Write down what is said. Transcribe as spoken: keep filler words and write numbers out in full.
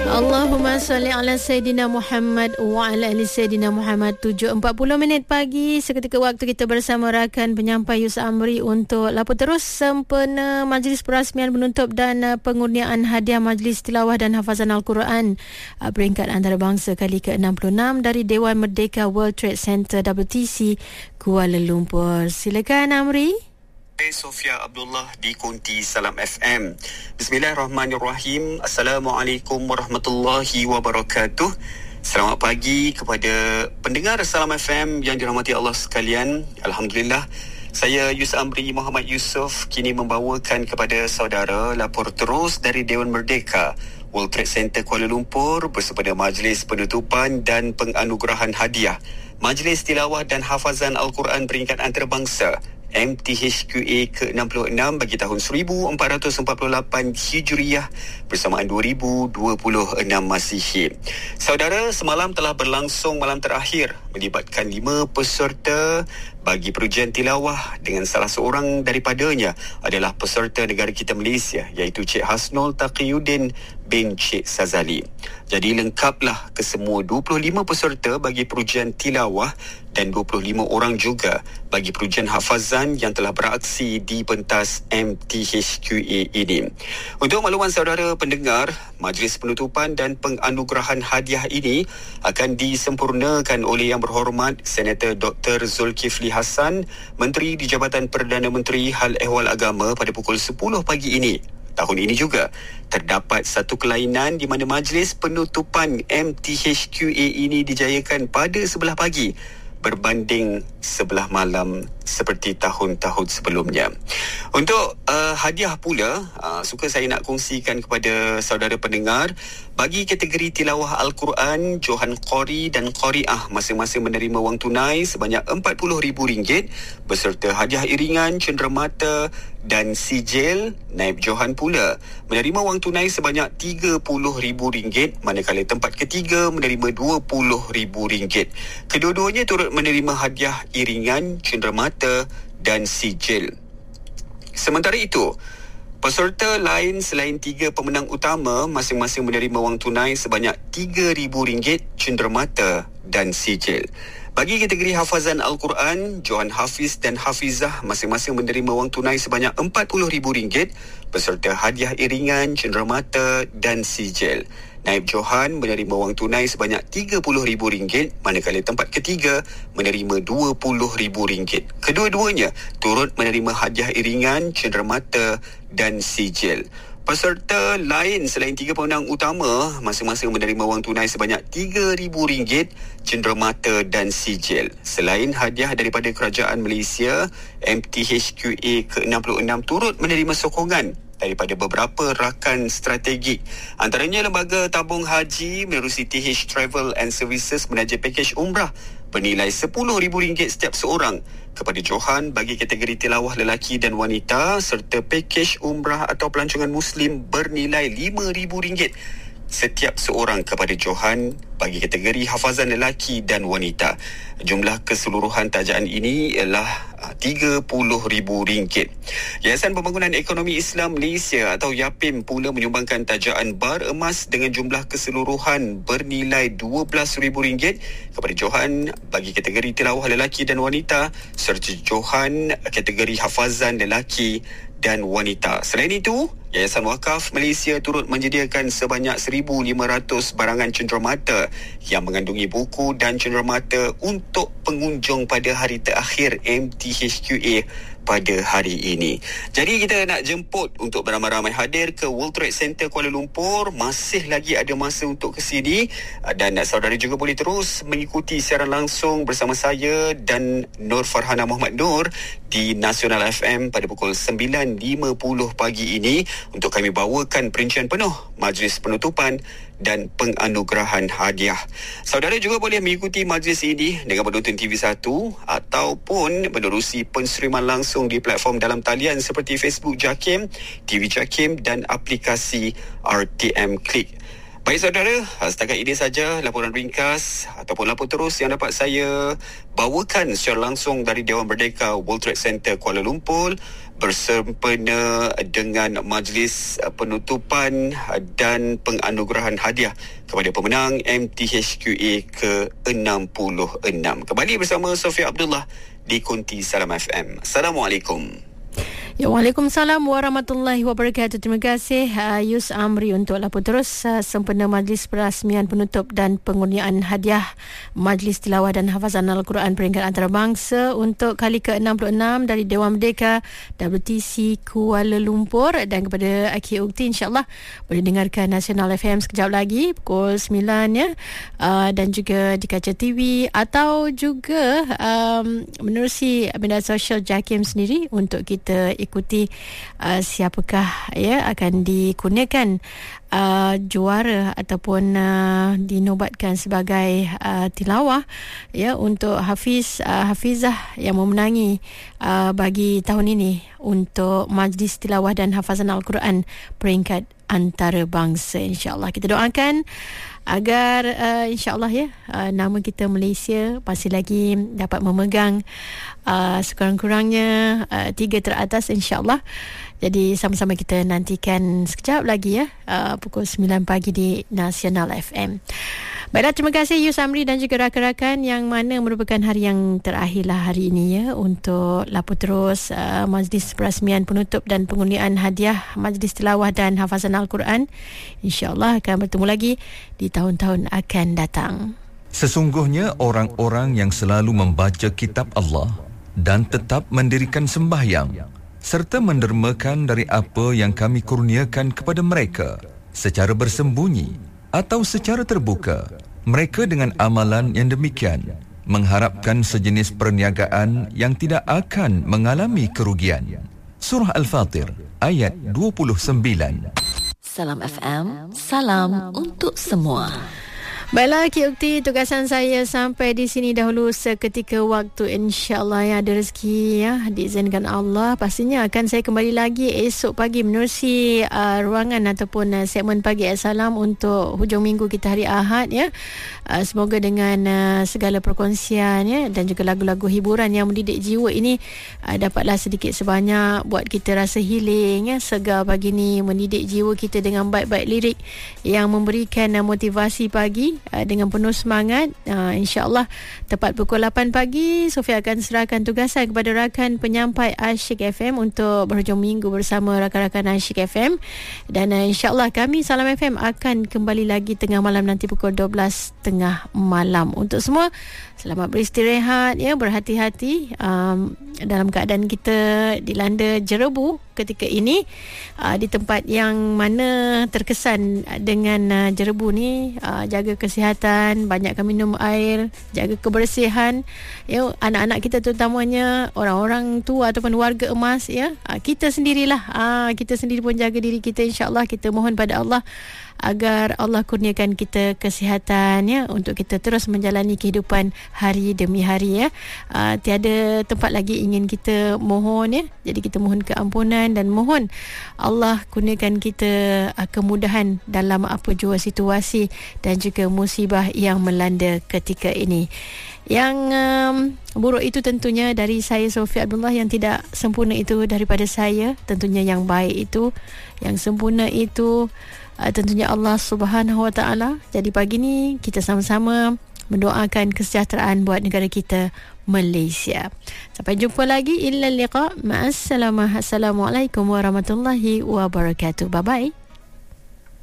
Allahumma salli ala Sayyidina Muhammad wa ala ali Sayyidina Muhammad. Tujuh empat puluh minit pagi, seketika waktu kita bersama rakan penyampai Yus Amri untuk lapor terus sempena Majlis Perasmian penutup dan pengurniaan hadiah Majlis Tilawah dan Hafazan Al-Quran peringkat antarabangsa kali ke enam puluh enam dari Dewan Merdeka World Trade Center W T C Kuala Lumpur. Silakan Amri. Sofia Abdullah di Konti Salam F M. Bismillahirrahmanirrahim. Assalamualaikum warahmatullahi wabarakatuh. Selamat pagi kepada pendengar Salam F M yang dirahmati Allah sekalian. Alhamdulillah, saya Yus Amri Muhammad Yusof kini membawakan kepada saudara lapor terus dari Dewan Merdeka World Trade Center Kuala Lumpur bersempena Majlis Penutupan dan Penganugerahan Hadiah Majlis Tilawah dan Hafazan Al-Quran peringkat antarabangsa M T H Q A ke enam puluh enam bagi tahun seribu empat ratus empat puluh lapan Hijriah bersamaan dua ribu dua puluh enam Masihi. Saudara, semalam telah berlangsung malam terakhir melibatkan lima peserta bagi perujian tilawah dengan salah seorang daripadanya adalah peserta negara kita Malaysia, iaitu Cik Hasnul Taqiyuddin bin Cik Sazali. Jadi lengkaplah kesemua dua puluh lima peserta bagi perujian tilawah dan dua puluh lima orang juga bagi perujian hafazan yang telah beraksi di pentas M T H Q A ini. Untuk makluman saudara pendengar, Majlis Penutupan dan Penganugerahan Hadiah ini akan disempurnakan oleh Yang Berhormat Senator Doktor Zulkifli Hasan, Menteri di Jabatan Perdana Menteri Hal Ehwal Agama pada pukul sepuluh pagi ini. Tahun ini juga terdapat satu kelainan di mana Majlis Penutupan M T H Q A ini dijayakan pada sebelah pagi berbanding sebelah malam seperti tahun-tahun sebelumnya. Untuk uh, hadiah pula, uh, suka saya nak kongsikan kepada saudara pendengar, bagi kategori tilawah Al-Quran, Johan Qori dan Qori'ah masing-masing menerima wang tunai sebanyak empat puluh ribu ringgit beserta hadiah iringan, cenderamata dan sijil. Naib Johan pula menerima wang tunai sebanyak tiga puluh ribu ringgit, manakala tempat ketiga menerima dua puluh ribu ringgit. Kedua-duanya turut menerima hadiah iringan, cenderamata dan sijil. Sementara itu, peserta lain selain tiga pemenang utama masing-masing menerima wang tunai sebanyak tiga ribu ringgit, cenderamata dan sijil. Bagi kategori hafazan Al-Quran, Johan Hafiz dan Hafizah masing-masing menerima wang tunai sebanyak empat puluh ribu ringgit beserta hadiah iringan, cenderamata dan sijil. Naib Johan menerima wang tunai sebanyak tiga puluh ribu ringgit, manakala tempat ketiga menerima dua puluh ribu ringgit. Kedua-duanya turut menerima hadiah iringan, cenderamata dan sijil. Peserta lain selain tiga pemenang utama masing-masing menerima wang tunai sebanyak tiga ribu ringgit, cenderamata dan sijil. Selain hadiah daripada Kerajaan Malaysia, M T H Q A ke enam puluh enam turut menerima sokongan daripada beberapa rakan strategik. Antaranya Lembaga Tabung Haji menerusi T H Travel and Services menaja pakej umrah bernilai sepuluh ribu ringgit setiap seorang kepada Johan bagi kategori tilawah lelaki dan wanita, serta pakej umrah atau pelancongan Muslim bernilai lima ribu ringgit setiap seorang kepada Johan bagi kategori hafazan lelaki dan wanita. Jumlah keseluruhan tajaan ini ialah tiga puluh ribu ringgit. Yayasan Pembangunan Ekonomi Islam Malaysia atau YAPIM pula menyumbangkan tajaan bar emas dengan jumlah keseluruhan bernilai dua belas ribu ringgit kepada Johan bagi kategori tilawah lelaki dan wanita, serta Johan kategori hafazan lelaki dan wanita. Selain itu, Yayasan Wakaf Malaysia turut menyediakan sebanyak seribu lima ratus barangan cenderamata yang mengandungi buku dan cenderamata untuk pengunjung pada hari terakhir M T H Q A pada hari ini. Jadi kita nak jemput untuk beramai-ramai hadir ke World Trade Center Kuala Lumpur. Masih lagi ada masa untuk ke sini dan saudara juga boleh terus mengikuti siaran langsung bersama saya dan Nur Farhana Muhammad Nur di Nasional F M pada pukul sembilan lima puluh pagi ini untuk kami bawakan perincian penuh Majlis Penutupan dan Penganugerahan Hadiah. Saudara juga boleh mengikuti majlis ini dengan menonton T V satu ataupun menerusi penseriman langsung di platform dalam talian seperti Facebook JAKIM, T V JAKIM dan aplikasi R T M Klik. Baik saudara, setakat ini saja laporan ringkas ataupun lapor terus yang dapat saya bawakan secara langsung dari Dewan Merdeka World Trade Center Kuala Lumpur bersempena dengan majlis penutupan dan penganugerahan hadiah kepada pemenang M T H Q A ke enam puluh enam. Kembali bersama Sofia Abdullah di Konti Salam F M. Assalamualaikum. Ya, Waalaikumsalam warahmatullahi wabarakatuh. Terima kasih uh, Yus Amri untuk lapor terus uh, sempena majlis perasmian penutup dan pengurniaan hadiah Majlis Tilawah dan Hafazan Al-Quran peringkat antarabangsa untuk kali ke enam puluh enam dari Dewan Merdeka W T C Kuala Lumpur. Dan kepada Aki Ukti, insyaAllah boleh dengarkan Nasional F M sekejap lagi pukul sembilan ya, uh, dan juga di kaca T V atau juga um, menerusi media sosial JAKIM sendiri untuk kita ikuti uh, siapakah ya akan dikurniakan uh, juara ataupun uh, dinobatkan sebagai uh, tilawah ya untuk hafiz uh, hafizah yang memenangi uh, bagi tahun ini untuk Majlis Tilawah dan Hafazan Al-Quran peringkat antarabangsa. InsyaAllah kita doakan agar uh, insyaAllah ya uh, nama kita Malaysia masih lagi dapat memegang uh, sekurang-kurangnya uh, tiga teratas insyaAllah. Jadi sama-sama kita nantikan sekejap lagi ya uh, pukul sembilan pagi di Nasional F M. Baiklah, terima kasih Yus Amri dan juga rakan-rakan yang mana merupakan hari yang terakhirlah hari ini ya untuk lapor terus uh, majlis perasmian penutup dan pengurniaan hadiah Majlis Tilawah dan Hafazan Al-Quran. InsyaAllah akan bertemu lagi di tahun-tahun akan datang. Sesungguhnya orang-orang yang selalu membaca kitab Allah dan tetap mendirikan sembahyang serta mendermakan dari apa yang kami kurniakan kepada mereka secara bersembunyi atau secara terbuka, mereka dengan amalan yang demikian mengharapkan sejenis perniagaan yang tidak akan mengalami kerugian. Surah Al-Fatir ayat dua puluh sembilan. Salam F M, salam untuk semua. Baiklah Cik Ukti, tugasan saya sampai di sini dahulu seketika waktu. InsyaAllah ya, ada rezeki ya, diizinkan Allah. Pastinya akan saya kembali lagi esok pagi menerusi uh, ruangan ataupun uh, segmen Pagi Assalam untuk hujung minggu kita hari Ahad ya. Uh, semoga dengan uh, segala perkongsian ya dan juga lagu-lagu hiburan yang mendidik jiwa ini uh, dapatlah sedikit sebanyak buat kita rasa healing ya, segar pagi ni, mendidik jiwa kita dengan baik-baik lirik yang memberikan uh, motivasi pagi uh, dengan penuh semangat. uh, InsyaAllah tepat pukul lapan pagi Sofia akan serahkan tugasan kepada rakan penyampai Asyik F M untuk berhujung minggu bersama rakan-rakan Asyik F M. Dan uh, insyaAllah kami Salam F M akan kembali lagi tengah malam nanti pukul dua belas tengah malam. Untuk semua, selamat beristirahat ya, berhati-hati um, dalam keadaan kita dilanda jerebu ketika ini, uh, di tempat yang mana terkesan dengan uh, jerebu ni. uh, jaga kesihatan, banyakkan minum air, jaga kebersihan ya, anak-anak kita terutamanya, orang-orang tua ataupun warga emas ya, uh, kita sendirilah, uh, kita sendiri pun jaga diri kita. InsyaAllah kita mohon pada Allah agar Allah kurniakan kita kesihatan ya, untuk kita terus menjalani kehidupan hari demi hari ya. Uh, tiada tempat lagi ingin kita mohon ya. Jadi kita mohon keampunan dan mohon Allah kurniakan kita uh, kemudahan dalam apa jua situasi dan juga musibah yang melanda ketika ini. Yang um, buruk itu tentunya dari saya Sofia Abdullah, yang tidak sempurna itu daripada saya, tentunya yang baik itu, yang sempurna itu Uh, tentunya Allah Subhanahu Wa Taala. Jadi pagi ni kita sama-sama mendoakan kesejahteraan buat negara kita Malaysia. Sampai jumpa lagi. Illa liqa. Ma'assalamah. Assalamualaikum warahmatullahi wabarakatuh. Bye bye.